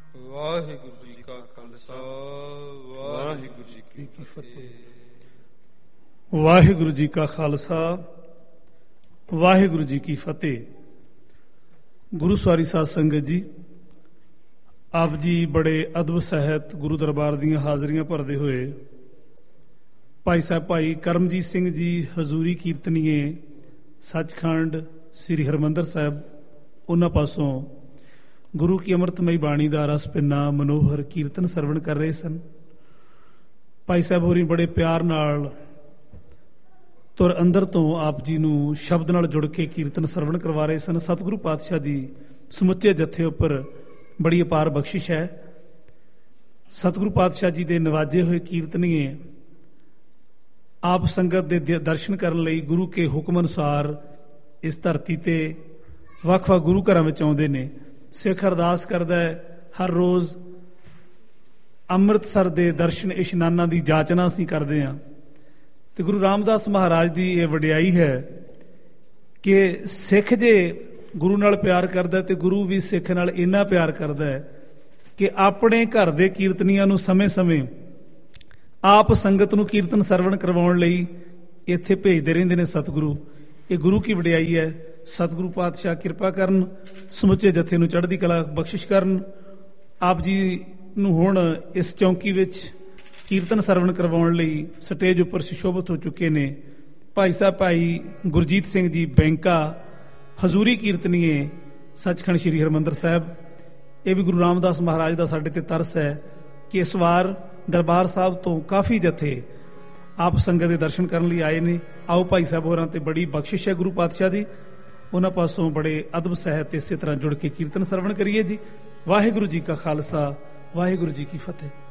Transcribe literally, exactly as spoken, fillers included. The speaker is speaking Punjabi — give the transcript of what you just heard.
ਵਾਹਿਗੁਰੂ ਜੀ ਕਾ ਖਾਲਸਾ ਵਾਹਿਗੁਰੂ ਜੀ ਕੀ ਫਤਿਹ। ਵਾਹਿਗੁਰੂ ਜੀ ਕਾ ਖਾਲਸਾ ਵਾਹਿਗੁਰੂ ਜੀ ਕੀ ਫਤਿਹ। ਗੁਰੂ ਸਵਾਰੀ ਸਾਧ ਸੰਗਤ ਜੀ, ਆਪ ਜੀ ਬੜੇ ਅਦਬ ਸਹਿਤ ਗੁਰੂ ਦਰਬਾਰ ਦੀਆਂ ਹਾਜ਼ਰੀਆਂ ਭਰਦੇ ਹੋਏ ਭਾਈ ਸਾਹਿਬ ਭਾਈ ਕਰਮਜੀਤ ਸਿੰਘ ਜੀ ਹਜ਼ੂਰੀ ਕੀਰਤਨੀਏ ਸੱਚਖੰਡ ਸ੍ਰੀ ਹਰਿਮੰਦਰ ਸਾਹਿਬ, ਉਹਨਾਂ ਪਾਸੋਂ ਗੁਰੂ ਕੀ ਅੰਮ੍ਰਿਤਮਈ ਬਾਣੀ ਦਾ ਰਸ ਪਿੰਨਾ ਮਨੋਹਰ ਕੀਰਤਨ ਸਰਵਣ ਕਰ ਰਹੇ ਸਨ। ਭਾਈ ਸਾਹਿਬ ਹੋਰੀ ਬੜੇ ਪਿਆਰ ਨਾਲ ਤੁਰ ਅੰਦਰ ਤੋਂ ਆਪ ਜੀ ਨੂੰ ਸ਼ਬਦ ਨਾਲ ਜੁੜ ਕੇ ਕੀਰਤਨ ਸਰਵਣ ਕਰਵਾ ਰਹੇ ਸਨ। ਸਤਿਗੁਰੂ ਪਾਤਸ਼ਾਹ ਦੀ ਸਮੁੱਚੇ ਜੱਥੇ ਉੱਪਰ ਬੜੀ ਅਪਾਰ ਬਖਸ਼ਿਸ਼ ਹੈ। ਸਤਿਗੁਰੂ ਪਾਤਸ਼ਾਹ ਜੀ ਦੇ ਨਵਾਜੇ ਹੋਏ ਕੀਰਤਨੀਏ ਆਪ ਸੰਗਤ ਦੇ ਦਰਸ਼ਨ ਕਰਨ ਲਈ ਗੁਰੂ ਕੇ ਹੁਕਮ ਅਨੁਸਾਰ ਇਸ ਧਰਤੀ ਤੇ ਵੱਖ-ਵੱਖ ਗੁਰੂ ਘਰਾਂ ਵਿੱਚ ਆਉਂਦੇ ਨੇ। ਸਿੱਖ ਅਰਦਾਸ ਕਰਦਾ ਹੈ ਹਰ ਰੋਜ਼ ਅੰਮ੍ਰਿਤਸਰ ਦੇ ਦਰਸ਼ਨ ਇਸ਼ਨਾਨਾਂ ਦੀ ਜਾਚਨਾ ਅਸੀਂ ਕਰਦੇ ਹਾਂ। ਤੇ ਗੁਰੂ ਰਾਮਦਾਸ ਮਹਾਰਾਜ ਦੀ ਇਹ ਵਡਿਆਈ ਹੈ ਕਿ ਸਿੱਖ ਜੇ ਗੁਰੂ ਨਾਲ ਪਿਆਰ ਕਰਦਾ ਤੇ ਗੁਰੂ ਵੀ ਸਿੱਖ ਨਾਲ ਇੰਨਾ ਪਿਆਰ ਕਰਦਾ ਹੈ ਕਿ ਆਪਣੇ ਘਰ ਦੇ ਕੀਰਤਨੀਆਂ ਨੂੰ ਸਮੇਂ-ਸਮੇਂ ਆਪ ਸੰਗਤ ਨੂੰ ਕੀਰਤਨ ਸਰਵਣ ਕਰਵਾਉਣ ਲਈ ਇੱਥੇ ਭੇਜਦੇ ਰਹਿੰਦੇ ਨੇ ਸਤਿਗੁਰੂ। ਇਹ ਗੁਰੂ ਕੀ ਵਡਿਆਈ ਹੈ। ਸਤਿਗੁਰੂ ਪਾਤਸ਼ਾਹ ਕਿਰਪਾ ਕਰਨ, ਸਮੁੱਚੇ ਜੱਥੇ ਨੂੰ ਚੜ੍ਹਦੀ ਕਲਾ ਬਖਸ਼ਿਸ਼ ਕਰਨ। ਆਪ ਜੀ ਨੂੰ ਹੁਣ ਇਸ ਚੌਂਕੀ ਵਿੱਚ ਕੀਰਤਨ ਸਰਵਣ ਕਰਵਾਉਣ ਲਈ ਸਟੇਜ ਉੱਪਰ ਸੁਸ਼ੋਭਿਤ ਹੋ ਚੁੱਕੇ ਨੇ ਭਾਈ ਸਾਹਿਬ ਭਾਈ ਗੁਰਜੀਤ ਸਿੰਘ ਜੀ ਬੈਂਕਾ, ਹਜ਼ੂਰੀ ਕੀਰਤਨੀਏ ਸੱਚਖੰਡ ਸ੍ਰੀ ਹਰਿਮੰਦਰ ਸਾਹਿਬ। ਇਹ ਵੀ ਗੁਰੂ ਰਾਮਦਾਸ ਮਹਾਰਾਜ ਦਾ ਸਾਡੇ ਤੇ ਤਰਸ ਹੈ ਕਿ ਇਸ ਵਾਰ ਦਰਬਾਰ ਸਾਹਿਬ ਤੋਂ ਕਾਫੀ ਜਥੇ ਆਪ ਸੰਗਤ ਦੇ ਦਰਸ਼ਨ ਕਰਨ ਲਈ ਆਏ ਨੇ। ਆਓ ਭਾਈ ਸਾਹਿਬ ਹੋਰਾਂ ਤੇ ਬੜੀ ਬਖਸ਼ਿਸ਼ ਹੈ ਗੁਰੂ ਪਾਤਸ਼ਾਹ ਦੀ, ਉਹਨਾਂ ਪਾਸੋਂ ਬੜੇ ਅਦਬ ਸਹਿਤ ਇਸੇ ਤਰ੍ਹਾਂ ਜੁੜ ਕੇ ਕੀਰਤਨ ਸਰਵਣ ਕਰੀਏ ਜੀ। ਵਾਹਿਗੁਰੂ ਜੀ ਕਾ ਖਾਲਸਾ ਵਾਹਿਗੁਰੂ ਜੀ ਕੀ ਫਤਿਹ।